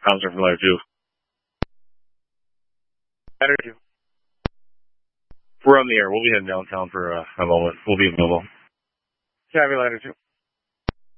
Counselor from Ladder 2. Ladder 2. We're on the air. We'll be heading downtown for a moment. We'll be available. Copy, Ladder 2.